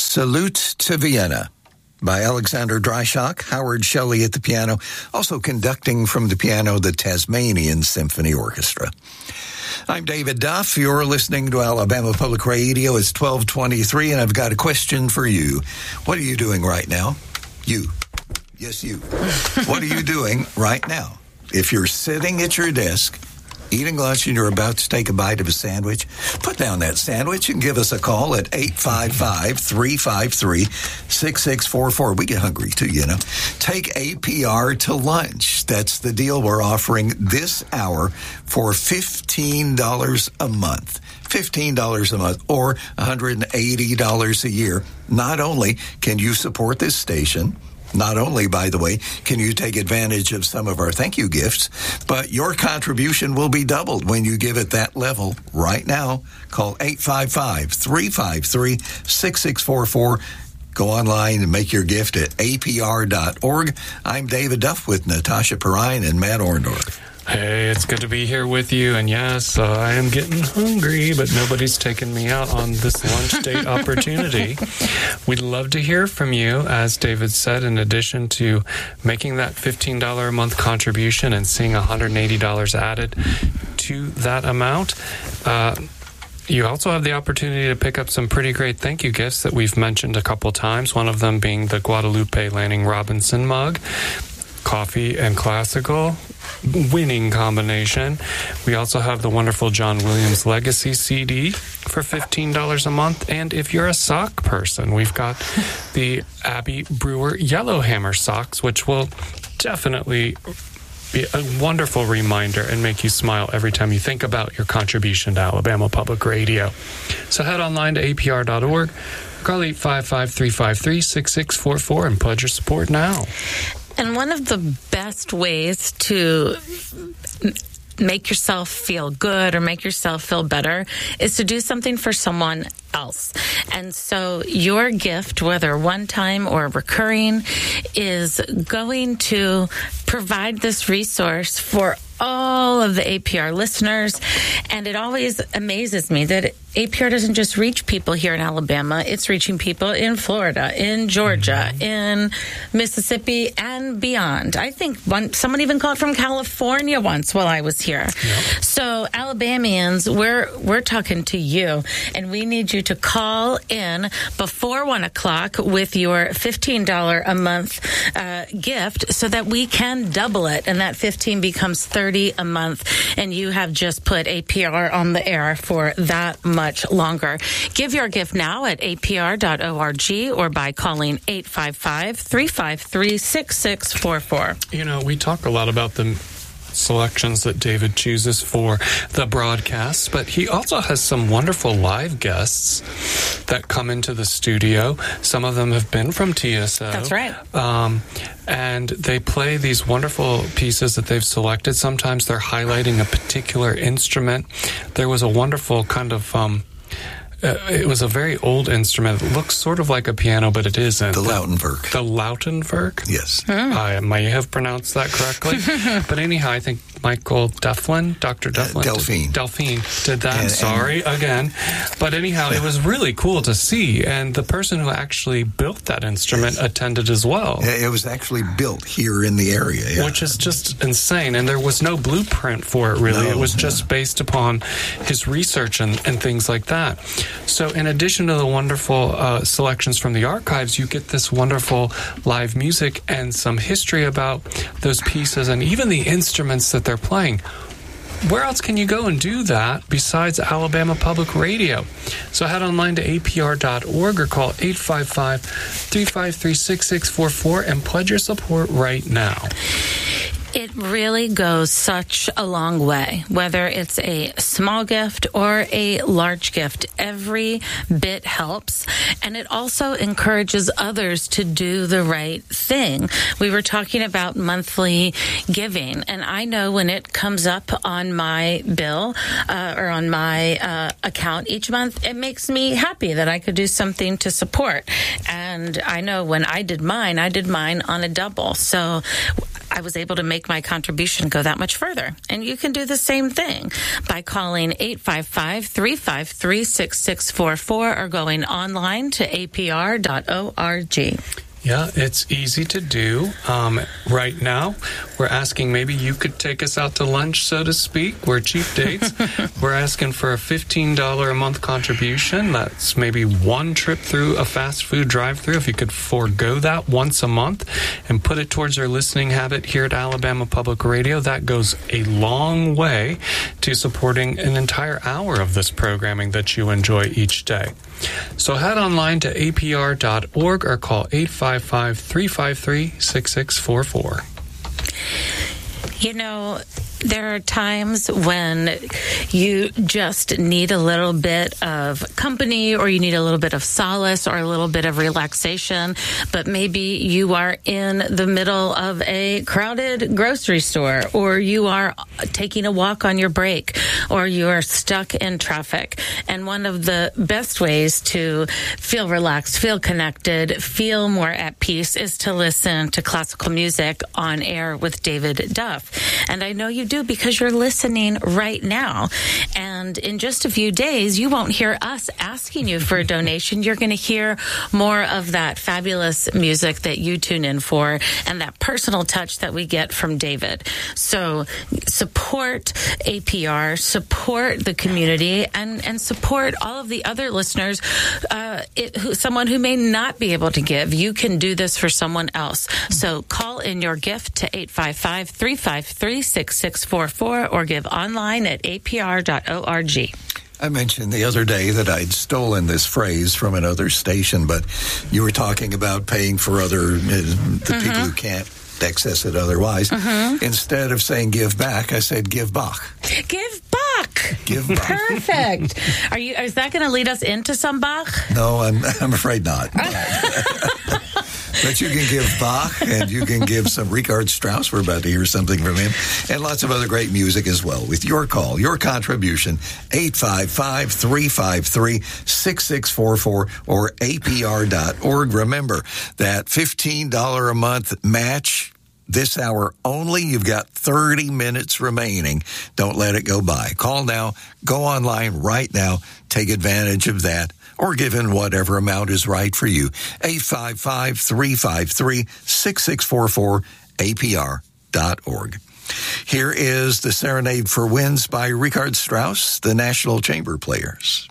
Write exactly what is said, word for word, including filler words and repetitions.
Salute to Vienna by Alexander Dreischock, Howard Shelley at the piano, also conducting from the piano the Tasmanian Symphony Orchestra. I'm David Duff. You're listening to Alabama Public Radio. It's twelve twenty-three, and I've got a question for you. What are you doing right now? You. Yes, you. What are you doing right now? If you're sitting at your desk, eating lunch, and you're about to take a bite of a sandwich, put down that sandwich and give us a call at eight five five, three five three, six six four four. We get hungry too, you know. Take A P R to lunch. That's the deal we're offering this hour for fifteen dollars a month. fifteen dollars a month or one hundred eighty dollars a year. Not only can you support this station, not only, by the way, can you take advantage of some of our thank you gifts, but your contribution will be doubled when you give at that level right now. Call eight five five, three five three, six six four four. Go online and make your gift at A P R dot org. I'm David Duff with Natasha Perrine and Matt Orndorff. Hey, it's good to be here with you. And yes, uh, I am getting hungry, but nobody's taking me out on this lunch date opportunity. We'd love to hear from you, as David said, in addition to making that fifteen dollars a month contribution and seeing one hundred eighty dollars added to that amount. Uh, You also have the opportunity to pick up some pretty great thank you gifts that we've mentioned a couple times, one of them being the Guadalupe Lanning Robinson mug, coffee and classical, winning combination. We also have the wonderful John Williams Legacy C D for fifteen dollars a month. And if you're a sock person, we've got the Abby Brewer Yellowhammer socks, which will definitely be a wonderful reminder and make you smile every time you think about your contribution to Alabama Public Radio. So head online to A P R dot org, call eight five five, three five three, six six four four and pledge your support now. And one of the best ways to make yourself feel good or make yourself feel better is to do something for someone else. And so your gift, whether one time or recurring, is going to provide this resource for all of the A P R listeners. And it always amazes me that A P R doesn't just reach people here in Alabama. It's reaching people in Florida, in Georgia, mm-hmm. in Mississippi, and beyond. I think one, someone even called from California once while I was here. Yep. So Alabamians, we're we're talking to you, and we need you to call in before one o'clock with your fifteen dollars a month uh, gift so that we can double it, and that fifteen becomes thirty a month, and you have just put A P R on the air for that much longer. Give your gift now at A P R dot org or by calling eight five five, three five three, six six four four. You know, we talk a lot about the selections that David chooses for the broadcasts, but he also has some wonderful live guests that come into the studio. Some of them have been from T S O. That's right. Um, and they play these wonderful pieces that they've selected. Sometimes they're highlighting a particular instrument. There was a wonderful kind of um, Uh, it was a very old instrument. It looks sort of like a piano, but it isn't. The Lautenwerk. The Lautenwerk? Yes. Hmm. I may have pronounced that correctly. But anyhow, I think Michael Dufflin, Doctor Dufflin. Uh, Delphine. Did, Delphine did that. And, Sorry, and, again. But anyhow, it was really cool to see. And the person who actually built that instrument yes. attended as well. It was actually built here in the area. Yeah. Which is just insane. And there was no blueprint for it, really. No, it was no. just based upon his research and, and things like that. So in addition to the wonderful uh, selections from the archives, you get this wonderful live music and some history about those pieces and even the instruments that they're playing. Where else can you go and do that besides Alabama Public Radio? So head online to A P R dot org or call eight five five, three five three, six six four four and pledge your support right now. It really goes such a long way, whether it's a small gift or a large gift. Every bit helps, and it also encourages others to do the right thing. We were talking about monthly giving, and I know when it comes up on my bill uh, or on my uh, account each month, it makes me happy that I could do something to support. And I know when I did mine, I did mine on a double. So I was able to make my contribution go that much further. And you can do the same thing by calling eight five five, three five three, six six four four or going online to A P R dot org. Yeah, it's easy to do. Um, right now, we're asking maybe you could take us out to lunch, so to speak. We're cheap dates. We're asking for a fifteen dollars a month contribution. That's maybe one trip through a fast food drive-thru. If you could forego that once a month and put it towards our listening habit here at Alabama Public Radio, that goes a long way to supporting an entire hour of this programming that you enjoy each day. So head online to A P R dot org or call eight five five, three five three, six six four four. You know, there are times when you just need a little bit of company, or you need a little bit of solace, or a little bit of relaxation, but maybe you are in the middle of a crowded grocery store, or you are taking a walk on your break, or you are stuck in traffic. And one of the best ways to feel relaxed, feel connected, feel more at peace is to listen to classical music on air with David Duff. And I know you do because you're listening right now. And in just a few days, you won't hear us asking you for a donation. You're going to hear more of that fabulous music that you tune in for and that personal touch that we get from David. So support A P R, support the community, and, and support all of the other listeners. Uh, it, who, someone who may not be able to give, you can do this for someone else. So call in your gift to eight five five, three five three, six six four four or give online at A P R dot org. I mentioned the other day that I'd stolen this phrase from another station, but you were talking about paying for other, uh, the mm-hmm. people who can't access it otherwise. Mm-hmm. Instead of saying give back, I said give Bach. Give Bach. Give Bach. Perfect. Are you? Is that going to lead us into some Bach? No, I'm, I'm afraid not. But you can give Bach, and you can give some Richard Strauss. We're about to hear something from him. And lots of other great music as well. With your call, your contribution, eight five five, three five three, six six four four or A P R dot org. Remember, that fifteen dollars a month match, this hour only. You've got thirty minutes remaining. Don't let it go by. Call now. Go online right now. Take advantage of that, or give in whatever amount is right for you. eight five five, three five three, six six four four, A P R dot org. Here is the Serenade for Winds by Richard Strauss, the National Chamber Players.